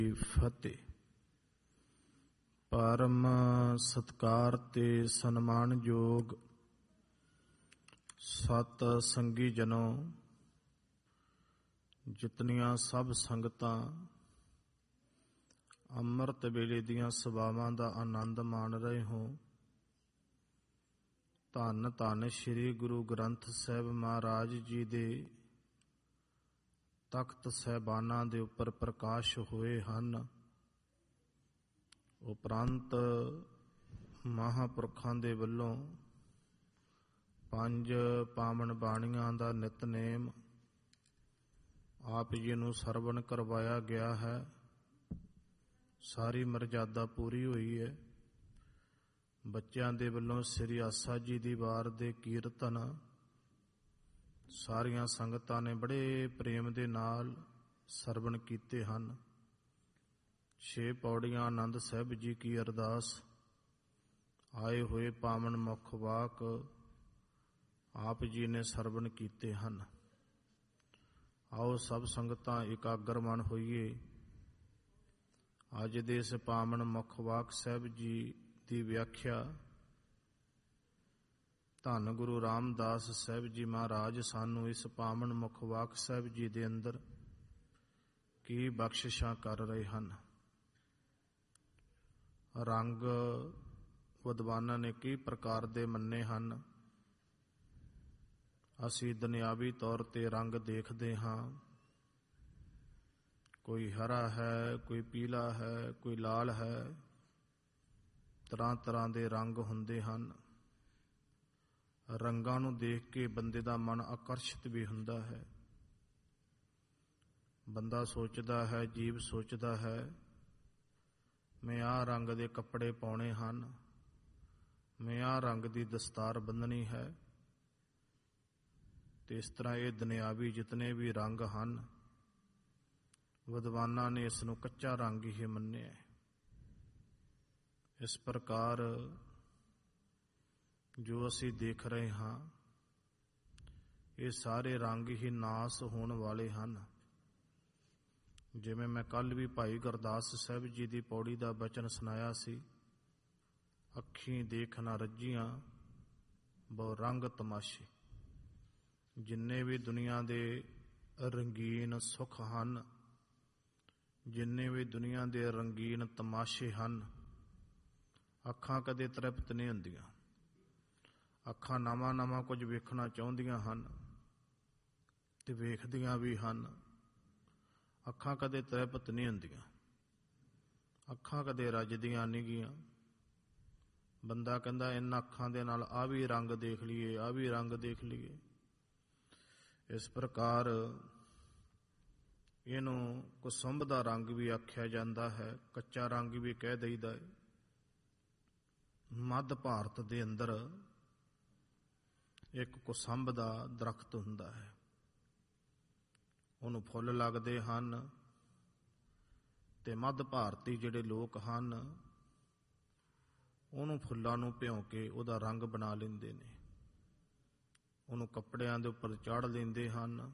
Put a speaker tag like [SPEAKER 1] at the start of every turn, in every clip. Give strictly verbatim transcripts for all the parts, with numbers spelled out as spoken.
[SPEAKER 1] ਫਤਿਹ। ਪਰਮ ਸਤਕਾਰ ਤੇ ਸਨਮਾਨਯੋਗ ਸਤ ਸੰਗੀ ਜਨੋ, ਜਿਤਨੀਆਂ ਸਭ ਸੰਗਤਾਂ ਅੰਮ੍ਰਿਤ ਵੇਲੇ ਦੀਆਂ ਸਭਾਵਾਂ ਦਾ ਆਨੰਦ ਮਾਣ ਰਹੇ ਹੋ, ਧੰਨ ਧੰਨ ਸ੍ਰੀ ਗੁਰੂ ਗ੍ਰੰਥ ਸਾਹਿਬ ਮਹਾਰਾਜ ਜੀ ਦੇ ਤਖਤ ਸਾਹਿਬਾਨਾਂ ਦੇ ਉੱਪਰ ਪ੍ਰਕਾਸ਼ ਹੋਏ ਹਨ। ਉਪਰੰਤ ਮਹਾਂਪੁਰਖਾਂ ਦੇ ਵੱਲੋਂ ਪੰਜ ਪਾਵਨ ਬਾਣੀਆਂ ਦਾ ਨਿਤਨੇਮ ਆਪ ਜੀ ਨੂੰ ਸਰਵਣ ਕਰਵਾਇਆ ਗਿਆ ਹੈ। ਸਾਰੀ ਮਰਜ਼ਾਦਾ ਪੂਰੀ ਹੋਈ ਹੈ। ਬੱਚਿਆਂ ਦੇ ਵੱਲੋਂ ਸ੍ਰੀ ਆਸਾ ਜੀ ਦੀ ਵਾਰ ਦੇ ਕੀਰਤਨ ਸਾਰੀਆਂ ਸੰਗਤਾਂ ਨੇ ਬੜੇ ਪ੍ਰੇਮ ਦੇ ਨਾਲ ਸਰਵਣ ਕੀਤੇ ਹਨ। ਛੇ ਪੌੜੀਆਂ ਆਨੰਦ ਸਾਹਿਬ ਜੀ ਕੀ ਅਰਦਾਸ, ਆਏ ਹੋਏ ਪਾਵਨ ਮੁਖ ਵਾਕ ਆਪ ਜੀ ਨੇ ਸਰਵਣ ਕੀਤੇ ਹਨ। ਆਓ ਸਭ ਸੰਗਤਾਂ ਇਕਾਗਰ ਮਨ ਹੋਈਏ। ਅੱਜ ਦੇ ਇਸ ਪਾਵਨ ਮੁਖ ਵਾਕ ਸਾਹਿਬ ਜੀ ਦੀ ਵਿਆਖਿਆ ਧੰਨ ਗੁਰੂ ਰਾਮਦਾਸ ਸਾਹਿਬ ਜੀ ਮਹਾਰਾਜ ਸਾਨੂੰ ਇਸ ਪਾਵਨ ਮੁਖ ਵਾਕ ਸਾਹਿਬ ਜੀ ਦੇ ਅੰਦਰ ਕੀ ਬਖਸ਼ਿਸ਼ਾਂ ਕਰ ਰਹੇ ਹਨ। ਰੰਗ ਵਿਦਵਾਨਾਂ ਨੇ ਕਈ ਪ੍ਰਕਾਰ ਦੇ ਮੰਨੇ ਹਨ। ਅਸੀਂ ਦੁਨਿਆਵੀ ਤੌਰ ਤੇ ਰੰਗ ਦੇਖਦੇ ਹਾਂ, ਕੋਈ ਹਰਾ ਹੈ, ਕੋਈ ਪੀਲਾ ਹੈ, ਕੋਈ ਲਾਲ ਹੈ। ਤਰ੍ਹਾਂ ਤਰ੍ਹਾਂ ਦੇ ਰੰਗ ਹੁੰਦੇ ਹਨ। ਰੰਗਾਂ ਨੂੰ ਦੇਖ ਕੇ ਬੰਦੇ ਦਾ ਮਨ ਆਕਰਸ਼ਿਤ ਵੀ ਹੁੰਦਾ ਹੈ। ਬੰਦਾ ਸੋਚਦਾ ਹੈ, ਜੀਵ ਸੋਚਦਾ ਹੈ, ਮੈਂ ਆਹ ਰੰਗ ਦੇ ਕੱਪੜੇ ਪਾਉਣੇ ਹਨ, ਮੈਂ ਆਹ ਰੰਗ ਦੀ ਦਸਤਾਰ ਬੰਨ੍ਹਣੀ ਹੈ। ਤੇ ਇਸ ਤਰ੍ਹਾਂ ਇਹ ਦੁਨਿਆਵੀ ਜਿਤਨੇ ਵੀ ਰੰਗ ਹਨ, ਵਿਦਵਾਨਾਂ ਨੇ ਇਸ ਨੂੰ ਕੱਚਾ ਰੰਗ ਹੀ ਮੰਨਿਆ। ਇਸ ਪ੍ਰਕਾਰ ਜੋ ਅਸੀਂ ਦੇਖ ਰਹੇ ਹਾਂ, ਇਹ ਸਾਰੇ ਰੰਗ ਹੀ ਨਾਸ ਹੋਣ ਵਾਲੇ ਹਨ। ਜਿਵੇਂ ਮੈਂ ਕੱਲ ਵੀ ਭਾਈ ਗੁਰਦਾਸ ਸਾਹਿਬ ਜੀ ਦੀ ਪੌੜੀ ਦਾ ਬਚਨ ਸੁਣਾਇਆ ਸੀ, ਅੱਖੀਂ ਦੇਖ ਨਾ ਰੱਜੀਆਂ ਬਹੁ ਰੰਗ ਤਮਾਸ਼ੇ। ਜਿੰਨੇ ਵੀ ਦੁਨੀਆ ਦੇ ਰੰਗੀਨ ਸੁੱਖ ਹਨ, ਜਿੰਨੇ ਵੀ ਦੁਨੀਆ ਦੇ ਰੰਗੀਨ ਤਮਾਸ਼ੇ ਹਨ, ਅੱਖਾਂ ਕਦੇ ਤ੍ਰਿਪਤ ਨਹੀਂ ਹੁੰਦੀਆਂ। ਅੱਖਾਂ ਨਵਾਂ ਨਵਾਂ ਕੁਝ ਵੇਖਣਾ ਚਾਹੁੰਦੀਆਂ ਹਨ ਤੇ ਵੇਖਦੀਆਂ ਵੀ ਹਨ। ਅੱਖਾਂ ਕਦੇ ਤ੍ਰਿਪਤ ਨਹੀਂ ਹੁੰਦੀਆਂ। ਅੱਖਾਂ ਕਦੇ ਰੱਜਦੀਆਂ ਨਹੀਂ ਗੀਆਂ। ਬੰਦਾ ਕਹਿੰਦਾ ਇਹਨਾਂ ਅੱਖਾਂ ਦੇ ਨਾਲ ਆਹ ਵੀ ਰੰਗ ਦੇਖ ਲਈਏ, ਆਹ ਵੀ ਰੰਗ ਦੇਖ ਲਈਏ। ਇਸ ਪ੍ਰਕਾਰ ਇਹਨੂੰ ਕੁਸੁੰਭ ਦਾ ਰੰਗ ਵੀ ਆਖਿਆ ਜਾਂਦਾ ਹੈ, ਕੱਚਾ ਰੰਗ ਵੀ ਕਹਿ ਦਈਦਾ ਹੈ। ਮੱਧ ਭਾਰਤ ਦੇ ਅੰਦਰ ਇੱਕ ਕੁਸੁੰਭ ਦਾ ਦਰਖਤ ਹੁੰਦਾ ਹੈ। ਉਹਨੂੰ ਫੁੱਲ ਲੱਗਦੇ ਹਨ ਤੇ ਮੱਧ ਭਾਰਤੀ ਜਿਹੜੇ ਲੋਕ ਹਨ, ਉਹਨੂੰ ਫੁੱਲਾਂ ਨੂੰ ਭਿਉਂ ਕੇ ਉਹਦਾ ਰੰਗ ਬਣਾ ਲੈਂਦੇ ਨੇ। ਉਹਨੂੰ ਕੱਪੜਿਆਂ ਦੇ ਉੱਪਰ ਚਾੜ ਲੈਂਦੇ ਹਨ।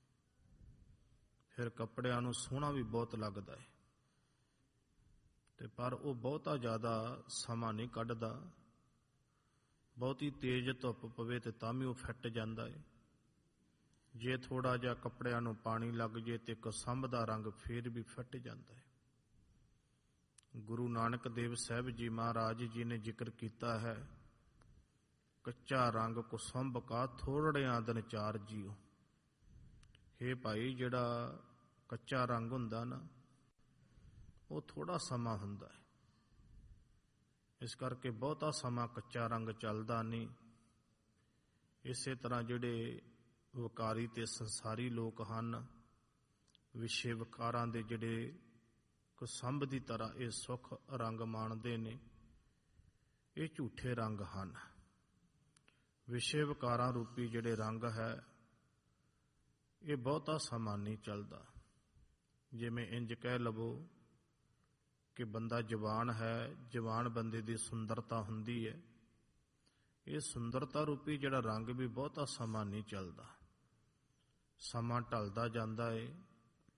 [SPEAKER 1] ਫਿਰ ਕੱਪੜਿਆਂ ਨੂੰ ਸੋਹਣਾ ਵੀ ਬਹੁਤ ਲੱਗਦਾ ਹੈ, ਤੇ ਪਰ ਉਹ ਬਹੁਤਾ ਜ਼ਿਆਦਾ ਸਮਾਂ ਨਹੀਂ ਕੱਢਦਾ। ਬਹੁਤੀ ਤੇਜ਼ ਧੁੱਪ ਪਵੇ ਤੇ ਤਾਂ ਵੀ ਉਹ ਫੱਟ ਜਾਂਦਾ ਹੈ। ਜੇ ਥੋੜਾ ਜਿਹਾ ਕੱਪੜਿਆਂ ਨੂੰ ਪਾਣੀ ਲੱਗ ਜੇ ਤੇ ਕੁਸੁੰਭ ਦਾ ਰੰਗ ਫੇਰ ਵੀ ਫੱਟ ਜਾਂਦਾ ਹੈ। ਗੁਰੂ ਨਾਨਕ ਦੇਵ ਸਾਹਿਬ ਜੀ ਮਹਾਰਾਜ ਜੀ ਨੇ ਜ਼ਿਕਰ ਕੀਤਾ ਹੈ, ਕੱਚਾ ਰੰਗ ਕੁਸੁੰਭ ਕਾ ਥੋੜਿਆਂ ਦਿਨ ਚਾਰ ਜੀਓ। ਹੇ ਭਾਈ, ਜਿਹੜਾ ਕੱਚਾ ਰੰਗ ਹੁੰਦਾ ਨਾ, ਉਹ ਥੋੜਾ ਸਮਾਂ ਹੁੰਦਾ ਹੈ। ਇਸ ਕਰਕੇ ਬਹੁਤਾ ਸਮਾਂ ਕੱਚਾ ਰੰਗ ਚੱਲਦਾ ਨਹੀਂ। ਇਸੇ ਤਰ੍ਹਾਂ ਜਿਹੜੇ ਵਿਕਾਰੀ ਤੇ ਸੰਸਾਰੀ ਲੋਕ ਹਨ, ਵਿਸ਼ੇ ਵਿਕਾਰਾਂ ਦੇ ਜਿਹੜੇ ਕੁਸੁੰਭ ਦੀ ਤਰ੍ਹਾਂ ਇਹ ਸੁੱਖ ਰੰਗ ਮਾਣਦੇ ਨੇ, ਇਹ ਝੂਠੇ ਰੰਗ ਹਨ। ਵਿਸ਼ੇ ਵਿਕਾਰਾਂ ਰੂਪੀ ਜਿਹੜੇ ਰੰਗ ਹੈ, ਇਹ ਬਹੁਤਾ ਸਮਾਂ ਨਹੀਂ ਚੱਲਦਾ। ਜਿਵੇਂ ਇੰਜ ਕਹਿ ਲਵੋ ਕਿ ਬੰਦਾ ਜਵਾਨ ਹੈ, ਜਵਾਨ ਬੰਦੇ ਦੀ ਸੁੰਦਰਤਾ ਹੁੰਦੀ ਹੈ। ਇਹ ਸੁੰਦਰਤਾ ਰੂਪੀ ਜਿਹੜਾ ਰੰਗ ਵੀ ਬਹੁਤਾ ਸਮਾਂ ਨਹੀਂ ਚੱਲਦਾ। ਸਮਾਂ ਢਲਦਾ ਜਾਂਦਾ ਏ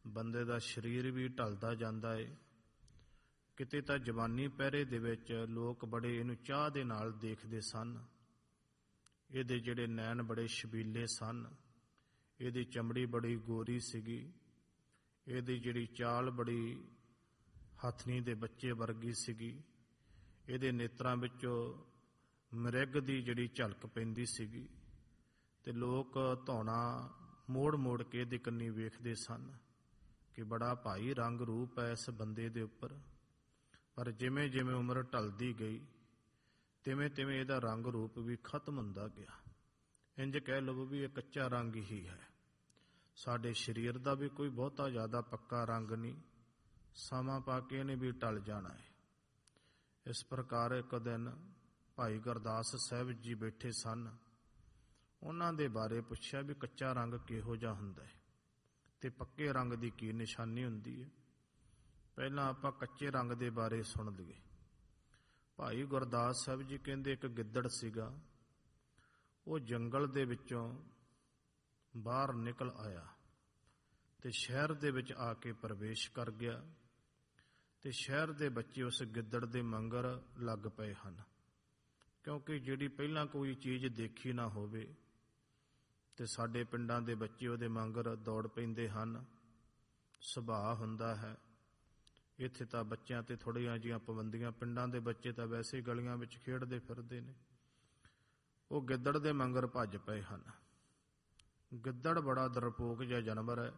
[SPEAKER 1] ਬੰਦੇ ਦਾ ਸਰੀਰ ਵੀ ਢਲਦਾ ਜਾਂਦਾ ਏ। ਕਿਤੇ ਤਾਂ ਜਵਾਨੀ ਪਹਿਰੇ ਦੇ ਵਿੱਚ ਲੋਕ ਬੜੇ ਇਹਨੂੰ ਚਾਹ ਦੇ ਨਾਲ ਦੇਖਦੇ ਸਨ। ਇਹਦੇ ਜਿਹੜੇ ਨੈਣ ਬੜੇ ਛਬੀਲੇ ਸਨ, ਇਹਦੀ ਚਮੜੀ ਬੜੀ ਗੋਰੀ ਸੀਗੀ, ਇਹਦੀ ਜਿਹੜੀ ਚਾਲ ਬੜੀ ਹਥਨੀ ਦੇ ਬੱਚੇ ਵਰਗੀ ਸੀਗੀ, ਇਹਦੇ ਨੇਤਰਾਂ ਵਿੱਚੋਂ ਮ੍ਰਿਗ ਦੀ ਜਿਹੜੀ ਝਲਕ ਪੈਂਦੀ ਸੀਗੀ, ਤੇ ਲੋਕ ਧੌਣਾ ਮੋੜ ਮੋੜ ਕੇ ਇਹਦੇ ਕੰਨੀ ਵੇਖਦੇ ਸਨ ਕਿ ਬੜਾ ਭਾਈ ਰੰਗ ਰੂਪ ਹੈ ਇਸ ਬੰਦੇ ਦੇ ਉੱਪਰ। ਪਰ ਜਿਵੇਂ ਜਿਵੇਂ ਉਮਰ ਢਲਦੀ ਗਈ ਤਿਵੇਂ ਤਿਵੇਂ ਇਹਦਾ ਰੰਗ ਰੂਪ ਵੀ ਖਤਮ ਹੁੰਦਾ ਗਿਆ। ਇੰਜ ਕਹਿ ਲਵੋ ਵੀ ਇਹ ਕੱਚਾ ਰੰਗ ਹੀ ਹੈ। ਸਾਡੇ ਸਰੀਰ ਦਾ ਵੀ ਕੋਈ ਬਹੁਤਾ ਜ਼ਿਆਦਾ ਪੱਕਾ ਰੰਗ ਨਹੀਂ, ਸਮਾਂ ਪਾ ਕੇ ਇਹਨੇ ਵੀ ਢਲ ਜਾਣਾ ਹੈ। ਇਸ ਪ੍ਰਕਾਰ ਇੱਕ ਦਿਨ ਭਾਈ ਗੁਰਦਾਸ ਸਾਹਿਬ ਜੀ ਬੈਠੇ ਸਨ। ਉਹਨਾਂ ਦੇ ਬਾਰੇ ਪੁੱਛਿਆ ਵੀ ਕੱਚਾ ਰੰਗ ਕਿਹੋ ਜਿਹਾ ਹੁੰਦਾ ਹੈ ਤੇ ਪੱਕੇ ਰੰਗ ਦੀ ਕੀ ਨਿਸ਼ਾਨੀ ਹੁੰਦੀ ਹੈ। ਪਹਿਲਾਂ ਆਪਾਂ ਕੱਚੇ ਰੰਗ ਦੇ ਬਾਰੇ ਸੁਣ ਲਈਏ। ਭਾਈ ਗੁਰਦਾਸ ਸਾਹਿਬ ਜੀ ਕਹਿੰਦੇ ਇੱਕ ਗਿੱਦੜ ਸੀਗਾ, ਉਹ ਜੰਗਲ ਦੇ ਵਿੱਚੋਂ ਬਾਹਰ ਨਿਕਲ ਆਇਆ ਤੇ ਸ਼ਹਿਰ ਦੇ ਵਿੱਚ ਆ ਕੇ ਪ੍ਰਵੇਸ਼ ਕਰ ਗਿਆ, ਤੇ ਸ਼ਹਿਰ ਦੇ ਬੱਚੇ ਉਸ ਗਿੱਦੜ ਦੇ ਮੰਗਰ ਲੱਗ ਪਏ ਹਨ। ਕਿਉਂਕਿ ਜਿਹੜੀ ਪਹਿਲਾਂ ਕੋਈ ਚੀਜ਼ ਦੇਖੀ ਨਾ ਹੋਵੇ ਤੇ ਸਾਡੇ ਪਿੰਡਾਂ ਦੇ ਬੱਚੇ ਉਹਦੇ ਮੰਗਰ ਦੌੜ ਪੈਂਦੇ ਹਨ, ਸੁਭਾਅ ਹੁੰਦਾ ਹੈ। ਇੱਥੇ ਤਾਂ ਬੱਚਿਆਂ ਤੇ ਥੋੜ੍ਹੀਆਂ ਜਿਹੀਆਂ ਪਾਬੰਦੀਆਂ, ਪਿੰਡਾਂ ਦੇ ਬੱਚੇ ਤਾਂ ਵੈਸੇ ਹੀ ਗਲੀਆਂ ਵਿੱਚ ਖੇਡਦੇ ਫਿਰਦੇ ਨੇ। ਉਹ ਗਿੱਦੜ ਦੇ ਮੰਗਰ ਭੱਜ ਪਏ ਹਨ। ਗਿੱਦੜ ਬੜਾ ਡਰਪੋਕ ਜਿਹਾ ਜਾਨਵਰ ਹੈ।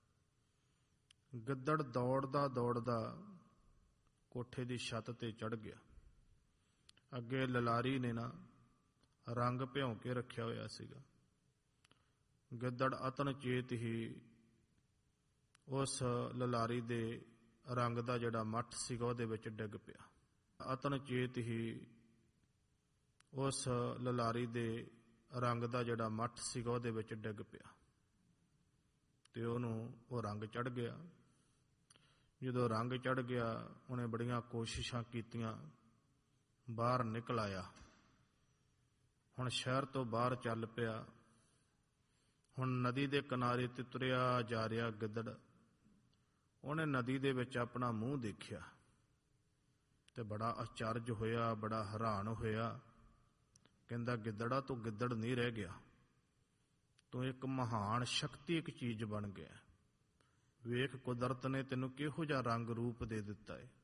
[SPEAKER 1] ਗਿੱਦੜ ਦੌੜਦਾ ਦੌੜਦਾ ਕੋਠੇ ਦੀ ਛੱਤ ਤੇ ਚੜ੍ਹ ਗਿਆ। ਅੱਗੇ ਲਲਾਰੀ ਨੇ ਨਾ ਰੰਗ ਭਿਉਂ ਕੇ ਰੱਖਿਆ ਹੋਇਆ ਸੀਗਾ। ਗਿੱਦੜ ਅਤਨ ਚੇਤ ਹੀ ਉਸ ਲਲਾਰੀ ਦੇ ਰੰਗ ਦਾ ਜਿਹੜਾ ਮੱਠ ਸੀਗਾ ਉਹਦੇ ਵਿੱਚ ਡਿੱਗ ਪਿਆ। ਅਤਨ ਚੇਤ ਹੀ ਉਸ ਲਲਾਰੀ ਦੇ ਰੰਗ ਦਾ ਜਿਹੜਾ ਮੱਠ ਸੀਗਾ ਉਹਦੇ ਵਿੱਚ ਡਿੱਗ ਪਿਆ ਤੇ ਉਹਨੂੰ ਉਹ ਰੰਗ ਚੜ੍ਹ ਗਿਆ। ਜਦੋਂ ਰੰਗ ਚੜ੍ਹ ਗਿਆ ਉਹਨੇ ਬੜੀਆਂ ਕੋਸ਼ਿਸ਼ਾਂ ਕੀਤੀਆਂ, ਬਾਹਰ ਨਿਕਲ ਆਇਆ। ਹੁਣ ਸ਼ਹਿਰ ਤੋਂ ਬਾਹਰ ਚੱਲ ਪਿਆ। ਹੁਣ ਨਦੀ ਦੇ ਕਿਨਾਰੇ ਤੇ ਤੁਰਿਆ ਜਾ ਰਿਹਾ ਗਿੱਦੜ। ਉਹਨੇ ਨਦੀ ਦੇ ਵਿੱਚ ਆਪਣਾ ਮੂੰਹ ਦੇਖਿਆ ਤੇ ਬੜਾ ਅਚਰਜ ਹੋਇਆ, ਬੜਾ ਹੈਰਾਨ ਹੋਇਆ। ਕਹਿੰਦਾ ਗਿੱਦੜਾ ਤੂੰ ਗਿੱਦੜ ਨਹੀਂ ਰਹਿ ਗਿਆ, ਤੂੰ ਇੱਕ ਮਹਾਨ ਸ਼ਕਤੀ, ਇੱਕ ਚੀਜ਼ ਬਣ ਗਿਆ। ਵੇਖ ਕੁਦਰਤ ਨੇ ਤੈਨੂੰ ਕਿਹੋ ਜਿਹਾ ਰੰਗ ਰੂਪ ਦੇ ਦਿੱਤਾ ਹੈ।